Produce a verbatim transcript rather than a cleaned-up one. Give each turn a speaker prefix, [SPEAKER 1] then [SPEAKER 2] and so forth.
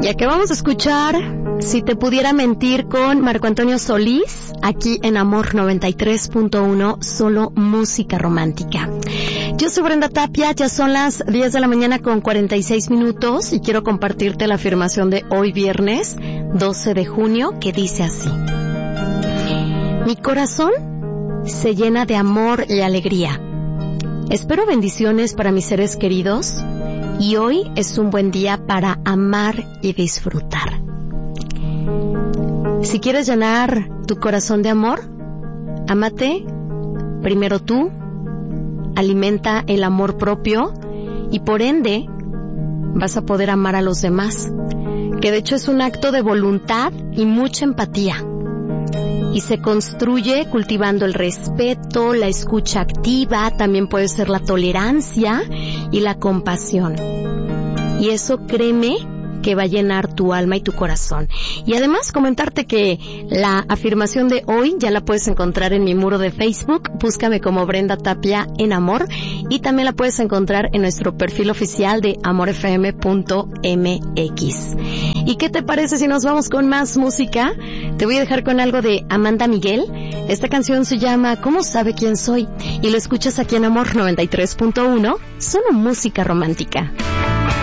[SPEAKER 1] Ya que vamos a escuchar Si te pudiera mentir con Marco Antonio Solís, aquí en Amor noventa y tres punto uno, solo música romántica. Yo soy Brenda Tapia, ya son las diez de la mañana con cuarenta y seis minutos y quiero compartirte la afirmación de hoy viernes doce de junio que dice así: mi corazón se llena de amor y alegría. Espero bendiciones para mis seres queridos y hoy es un buen día para amar y disfrutar. Si quieres llenar tu corazón de amor, ámate primero tú, alimenta el amor propio y por ende vas a poder amar a los demás, que de hecho es un acto de voluntad y mucha empatía. Y se construye cultivando el respeto, la escucha activa, también puede ser la tolerancia y la compasión. Y eso, créeme, que va a llenar tu alma y tu corazón. Y además comentarte que la afirmación de hoy ya la puedes encontrar en mi muro de Facebook, búscame como Brenda Tapia en Amor, y también la puedes encontrar en nuestro perfil oficial de amor f m punto m x. ¿Y qué te parece si nos vamos con más música? Te voy a dejar con algo de Amanda Miguel. Esta canción se llama ¿Cómo sabe quién soy? Y lo escuchas aquí en Amor noventa y tres punto uno, solo música romántica.